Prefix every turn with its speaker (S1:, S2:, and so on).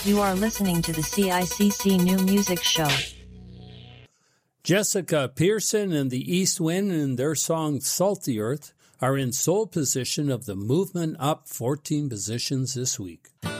S1: You are listening to the CICC New Music Show.
S2: Jessica Pearson and the East Wind and their song Salty Earth are in sole position of the movement up 14 positions this week.